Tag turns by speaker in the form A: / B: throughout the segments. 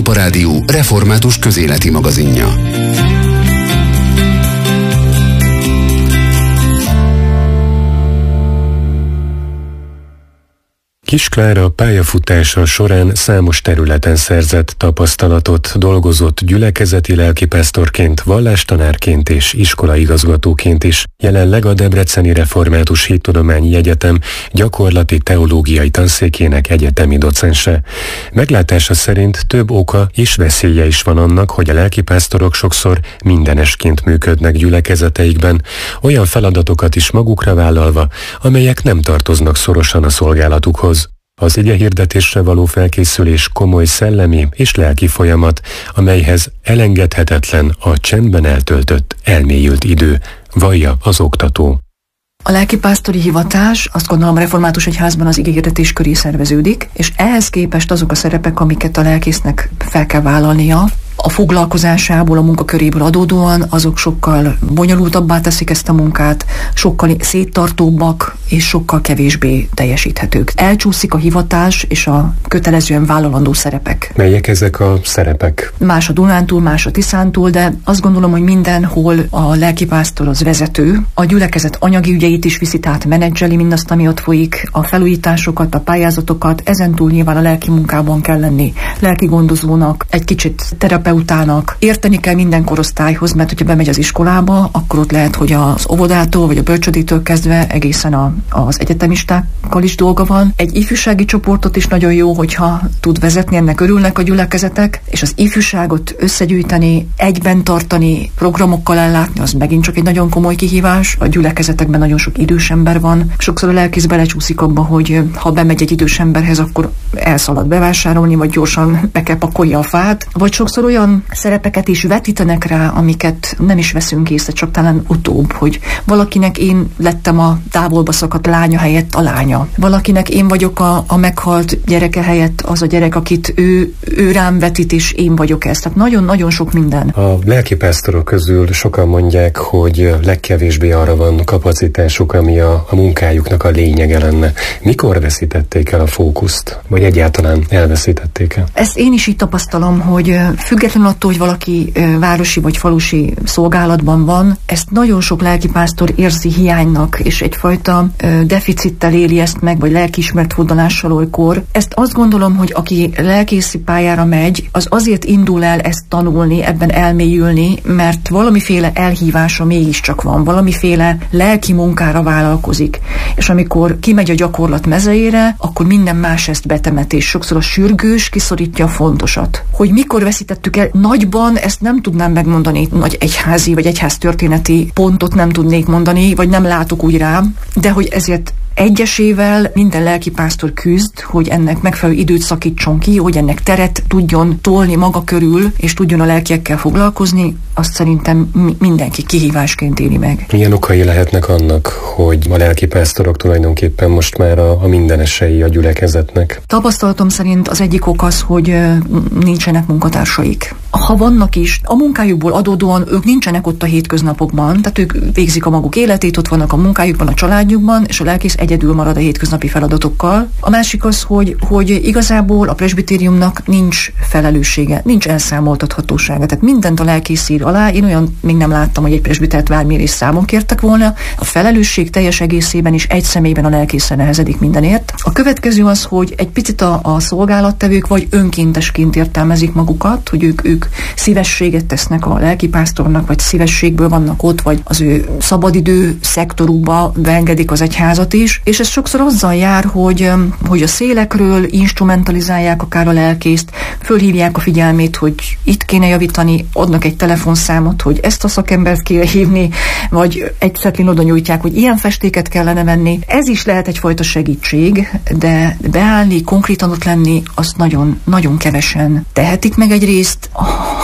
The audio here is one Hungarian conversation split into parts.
A: Lámpa Rádió református közéleti magazinja.
B: Kiss Klára pályafutása során számos területen szerzett tapasztalatot, dolgozott gyülekezeti lelkipásztorként, vallástanárként és iskolaigazgatóként is. Jelenleg a Debreceni Református Hittudományi Egyetem gyakorlati teológiai tanszékének egyetemi docense. Meglátása szerint több oka és veszélye is van annak, hogy a lelkipásztorok sokszor mindenesként működnek gyülekezeteikben, olyan feladatokat is magukra vállalva, amelyek nem tartoznak szorosan a szolgálatukhoz. Az igehirdetésre való felkészülés komoly szellemi és lelki folyamat, amelyhez elengedhetetlen a csendben eltöltött, elmélyült idő, vallja az oktató.
C: A lelkipásztori hivatás, azt gondolom, a református egyházban az igehirdetés köré szerveződik, és ehhez képest azok a szerepek, amiket a lelkésznek fel kell vállalnia, a foglalkozásából, a munkaköréből adódóan, azok sokkal bonyolultabbá teszik ezt a munkát, sokkal széttartóbbak és sokkal kevésbé teljesíthetők. Elcsúszik a hivatás és a kötelezően vállalandó szerepek.
B: Melyek ezek a szerepek?
C: Más a Dunántúl, más a Tiszántúl, de azt gondolom, hogy mindenhol a lelkipásztor az vezető. A gyülekezet anyagi ügyeit is viszi, tehát menedzseli mindazt, ami ott folyik, a felújításokat, a pályázatokat, ezentúl nyilván a lelki munkában kell lenni, lelki gondozónak, egy kicsit terapeutának. Érteni kell minden korosztályhoz, mert hogyha bemegy az iskolába, akkor ott lehet, hogy az óvodától vagy a bölcsödétől kezdve egészen az egyetemistákkal is dolga van. Egy ifjúsági csoportot is nagyon jó, hogyha tud vezetni, ennek örülnek a gyülekezetek, és az ifjúságot összegyűjteni, egyben tartani, programokkal ellátni, az megint csak egy nagyon komoly kihívás. A gyülekezetekben nagyon sok idős ember van. Sokszor a lelkész belecsúszik abba, hogy ha bemegy egy idős emberhez, akkor elszalad bevásárolni, vagy gyorsan be kell pakolja a fát, vagy sokszor olyan szerepeket is vetítenek rá, amiket nem is veszünk észre, csak talán utóbb, hogy valakinek én lettem a távolba szakadt lánya helyett a lánya. Valakinek én vagyok a meghalt gyereke helyett az a gyerek, akit ő rám vetít, és én vagyok ez. Tehát nagyon-nagyon sok minden.
B: A lelkipásztorok közül sokan mondják, hogy legkevésbé arra van kapacitásuk, ami a munkájuknak a lényege lenne. Mikor veszítették el a fókuszt? Vagy egyáltalán elveszítették-e?
C: Ezt én is így tapasztalom, hogy függetlenül attól, hogy valaki városi vagy falusi szolgálatban van, ezt nagyon sok lelkipásztor érzi hiánynak, és egyfajta deficittel éli ezt meg, vagy lelkiismert fordalással olykor. Ezt azt gondolom, hogy aki lelkészi pályára megy, az azért indul el ezt tanulni, ebben elmélyülni, mert valamiféle elhívása mégiscsak van, valamiféle lelki munkára vállalkozik. És amikor kimegy a gyakorlat mezejére, akkor minden más ezt betemet, és sokszor a sürgős kiszorítja a fontosat. Hogy mikor veszítettük el nagyban, ezt nem tudnám megmondani, nagy egyházi vagy egyháztörténeti pontot nem tudnék mondani, vagy nem látok úgy rám, de hogy ezért egyesével minden lelkipásztor küzd, hogy ennek megfelelő időt szakítson ki, hogy ennek teret tudjon tolni maga körül, és tudjon a lelkiekkel foglalkozni, azt szerintem mindenki kihívásként éli meg.
B: Milyen okai lehetnek annak, hogy a lelkipásztorok tulajdonképpen most már a mindenesei a gyülekezetnek?
C: Tapasztalatom szerint az egyik ok az, hogy nincsenek munkatársaik. Ha vannak is, a munkájukból adódóan ők nincsenek ott a hétköznapokban, tehát ők végzik a maguk életét, ott vannak a munkájukban, a családjukban, és a lelkész egyedül marad a hétköznapi feladatokkal. A másik az, hogy igazából a presbitériumnak nincs felelőssége, nincs elszámoltathatósága. Tehát mindent a lelkész ír alá. Én olyan még nem láttam, hogy egy presbitert bármilyen is számon kértek volna. A felelősség teljes egészében is egy személyben a lelkészre nehezedik mindenért. A következő az, hogy egy picit a szolgálattevők vagy önkéntesként értelmezik magukat, hogy ők szívességet tesznek a lelkipásztornak, vagy szívességből vannak ott, vagy az ő szabadidő szektorukba beengedik az egyházat is, és ez sokszor azzal jár, hogy a szélekről instrumentalizálják akár a lelkészt, fölhívják a figyelmét, hogy itt kéne javítani, adnak egy telefonszámot, hogy ezt a szakembert kéne hívni, vagy egy szetlin oda nyújtják, hogy ilyen festéket kellene venni. Ez is lehet egyfajta segítség, de beállni, konkrétan ott lenni, azt nagyon, nagyon kevesen tehetik meg egyrészt.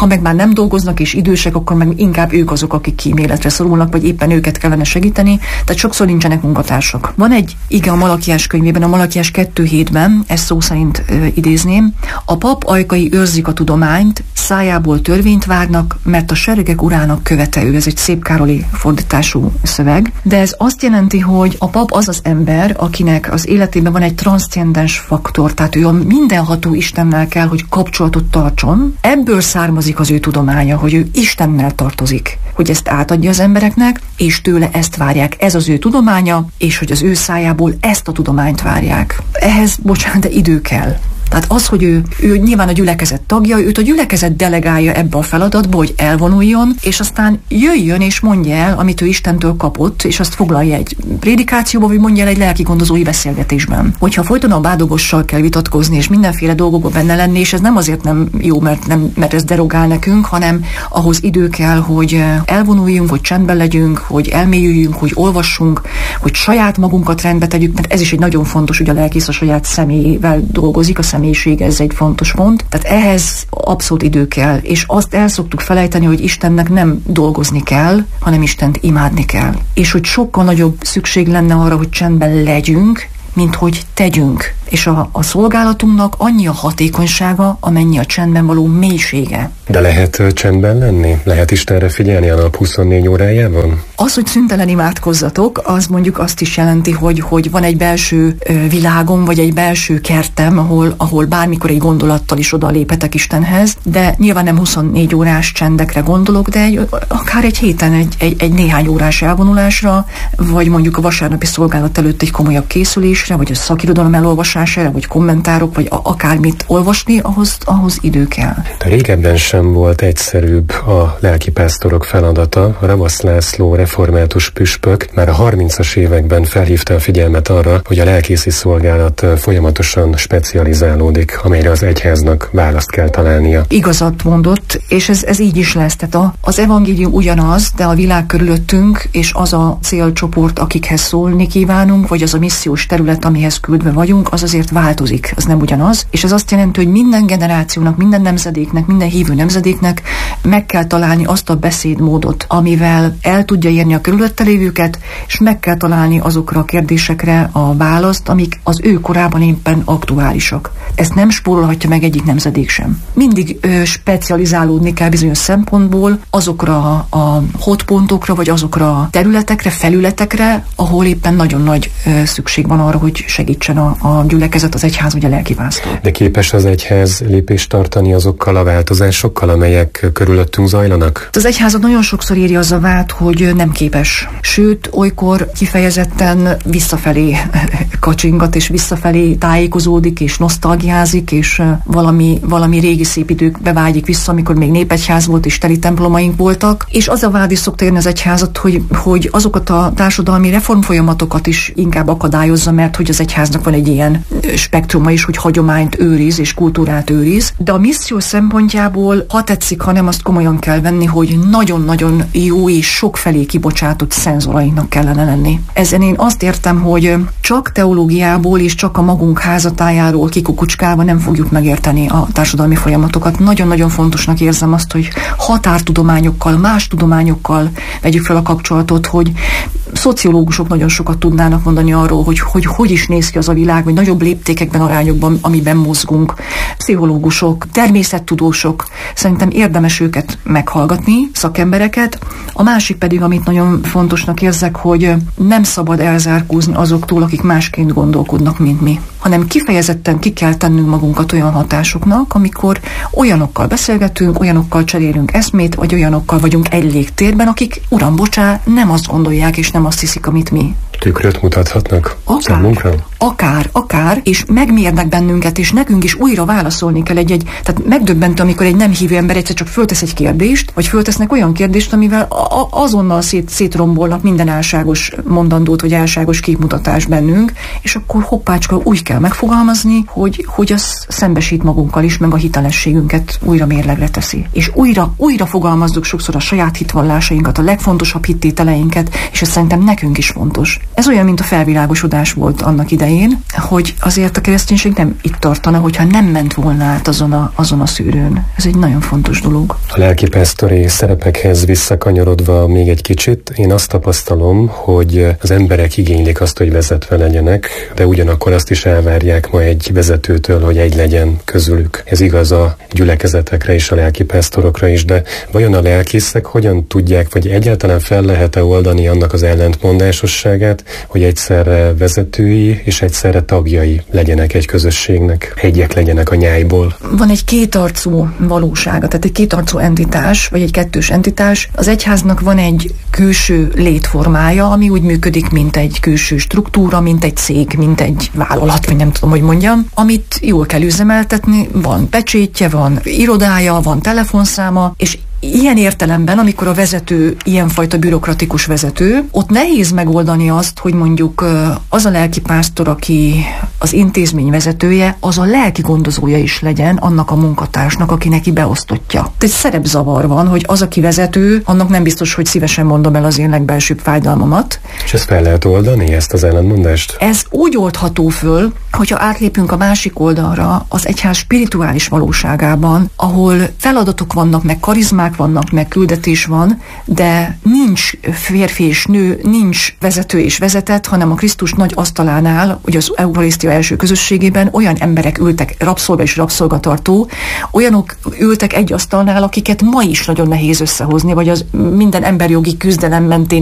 C: Ha meg már nem dolgoznak és idősek, akkor meg inkább ők azok, akik kíméletre szorulnak, vagy éppen őket kellene segíteni, tehát sokszor nincsenek munkatársak. Van egy ige a Malakiás könyvében, a Malakiás 2:7-ben, ezt szó szerint idézném: a pap ajkai őrzik a tudományt, szájából törvényt várnak, mert a seregek urának követe ő. Ez egy Szép Károli fordítású szöveg, de ez azt jelenti, hogy a pap az az ember, akinek az életében van egy transzcendens faktor, tehát ő a mindenható Istennel kell, hogy kapcsolatot tartson. Ebből származik az ő tudománya, hogy ő Istennel tartozik, hogy ezt átadja az embereknek, és tőle ezt várják. Ez az ő tudománya, és hogy az ő szájából ezt a tudományt várják. Ehhez, bocsánat, de idő kell. Tehát az, hogy ő nyilván a gyülekezet tagja, őt a gyülekezet delegálja ebbe a feladatba, hogy elvonuljon, és aztán jöjjön és mondja el, amit ő Istentől kapott, és azt foglalja egy prédikációba, vagy mondja el egy lelki gondozói beszélgetésben. Hogyha folyton a bádogossal kell vitatkozni, és mindenféle dolgokban benne lenni, és ez nem azért nem jó, mert ez derogál nekünk, hanem ahhoz idő kell, hogy elvonuljunk, hogy csendben legyünk, hogy elmélyüljünk, hogy olvassunk, hogy saját magunkat rendbe tegyük, mert ez is egy nagyon fontos, hogy a lelkész a saját személyével dolgozik, a személyiség, ez egy fontos pont. Tehát ehhez abszolút idő kell, és azt el szoktuk felejteni, hogy Istennek nem dolgozni kell, hanem Istent imádni kell. És hogy sokkal nagyobb szükség lenne arra, hogy csendben legyünk, mint hogy tegyünk. És a szolgálatunknak annyi a hatékonysága, amennyi a csendben való mélysége.
B: De lehet csendben lenni? Lehet Istenre figyelni a nap 24 órájában?
C: Az, hogy szüntelen imádkozzatok, az mondjuk azt is jelenti, hogy van egy belső világom, vagy egy belső kertem, ahol bármikor egy gondolattal is oda léphetek Istenhez, de nyilván nem 24 órás csendekre gondolok, de akár egy héten egy néhány órás elvonulásra, vagy mondjuk a vasárnapi szolgálat előtt egy komolyabb készülésre, vagy a szakirodalom elolvasására, vagy kommentárok, vagy akármit olvasni, ahhoz idő kell.
B: De régebben sem volt egyszerűbb a lelkipásztorok feladata. A Ravasz László református püspök már a 30-as években felhívta a figyelmet arra, hogy a lelkészi szolgálat folyamatosan specializálódik, amelyre az egyháznak választ kell találnia.
C: Igazat mondott, és ez így is lesz. Tehát az evangélium ugyanaz, de a világ körülöttünk, és az a célcsoport, akikhez szólni kívánunk, vagy az a missziós terület, amihez küldve vagyunk, az azért változik, az nem ugyanaz. És ez azt jelenti, hogy minden generációnak, minden nemzedéknek, minden hívő nemzedéknek meg kell találni azt a beszédmódot, amivel el tudja érni a körülötte lévőket, és meg kell találni azokra a kérdésekre a választ, amik az ő korában éppen aktuálisak. Ezt nem spórolhatja meg egyik nemzedék sem. Mindig specializálódni kell bizonyos szempontból azokra a hotpontokra, vagy azokra a területekre, felületekre, ahol éppen nagyon nagy szükség van arra, hogy segítsen a gyülekezet, az egyház vagy a lelkipásztor.
B: De képes az egyház lépést tartani azokkal a változásokkal, amelyek körülöttünk zajlanak?
C: Az egyházat nagyon sokszor írja az a vád, hogy nem képes. Sőt, olykor kifejezetten visszafelé kacsingat, és visszafelé tájékozódik, és nosztalgiázik, és valami régi szép időkbe vágyik vissza, amikor még népegyház volt, és teli templomaink voltak. És az a vád is szokta érni az egyházat, hogy azokat a társadalmi reformfolyamatokat is inkább akadályozza, mert hogy az egyháznak van egy ilyen spektruma is, hogy hagyományt őriz és kultúrát őriz. De a misszió szempontjából, ha tetszik, ha nem, azt komolyan kell venni, hogy nagyon-nagyon jó és sokfelé kibocsátott szenzorainak kellene lenni. Ezen én azt értem, hogy csak teológiából és csak a magunk házatájáról kikukucskálva nem fogjuk megérteni a társadalmi folyamatokat. Nagyon-nagyon fontosnak érzem azt, hogy határtudományokkal, más tudományokkal vegyük fel a kapcsolatot, hogy szociológusok nagyon sokat tudnának mondani arról, hogy is néz ki az a világ, vagy nagyobb léptékekben, arányokban, amiben mozgunk. Pszichológusok, természettudósok, szerintem érdemes őket meghallgatni, szakembereket. A másik pedig, amit nagyon fontosnak érzek, hogy nem szabad elzárkózni azoktól, akik másként gondolkodnak, mint mi, hanem kifejezetten ki kell tennünk magunkat olyan hatásoknak, amikor olyanokkal beszélgetünk, olyanokkal cserélünk eszmét, vagy olyanokkal vagyunk egy légtérben, akik, uram, bocsá, nem azt gondolják, és nem azt hiszik, amit mi.
B: Tükröt mutathatnak számunkra?
C: Akár, és megmérnek bennünket, és nekünk is újra válaszolni kell tehát megdöbbentő, amikor egy nem hívő ember egyszer csak föltesz egy kérdést, vagy föltesznek olyan kérdést, amivel azonnal szétrombolnak minden álságos mondandót, vagy álságos képmutatást bennünk, és akkor hoppácska, úgy kell megfogalmazni, hogy az szembesít magunkkal is, meg a hitelességünket újra mérlegre teszi. És újra fogalmazzuk sokszor a saját hitvallásainkat, a legfontosabb hittételeinket, és ez szerintem nekünk is fontos. Ez olyan, mint a felvilágosodás volt annak idején, hogy azért a kereszténység nem itt tartana, hogyha nem ment volna át azon a szűrőn. Ez egy nagyon fontos dolog.
B: A lelkipásztori szerepekhez visszakanyarodva még egy kicsit, én azt tapasztalom, hogy az emberek igénylik azt, hogy vezetve legyenek, de ugyanakkor azt is elvárják ma egy vezetőtől, hogy egy legyen közülük. Ez igaz a gyülekezetekre és a lelkipásztorokra is, de vajon a lelkészek hogyan tudják, vagy egyáltalán fel lehet-e oldani annak az ellentmondásosságát, hogy egyszerre vezetői és egyszerre tagjai legyenek egy közösségnek, egyek legyenek a nyájból?
C: Van egy kétarcú valósága, tehát egy kétarcú entitás, vagy egy kettős entitás. Az egyháznak van egy külső létformája, ami úgy működik, mint egy külső struktúra, mint egy cég, mint egy vállalat, vagy nem tudom, hogy mondjam, amit jól kell üzemeltetni, van pecsétje, van irodája, van telefonszáma, és ilyen értelemben, amikor a vezető ilyenfajta bürokratikus vezető, ott nehéz megoldani azt, hogy mondjuk az a lelkipásztor, aki az intézmény vezetője, az a lelki gondozója is legyen annak a munkatársnak, aki neki beosztottja. Egy szerepzavar van, hogy az, aki vezető, annak nem biztos, hogy szívesen mondom el az én legbelsőbb fájdalmamat.
B: És ezt fel lehet oldani, ezt az ellentmondást?
C: Ez úgy oldható föl, hogyha átlépünk a másik oldalra, az egyház spirituális valóságában, ahol feladatok vannak, meg karizmák vannak, meg küldetés van, de nincs férfi és nő, nincs vezető és vezetett, hanem a Krisztus nagy asztalánál, ugye az Eucharisztia első közösségében olyan emberek ültek, rabszolga és rabszolgatartó, olyanok ültek egy asztalnál, akiket ma is nagyon nehéz összehozni, vagy az minden emberjogi küzdelem mentén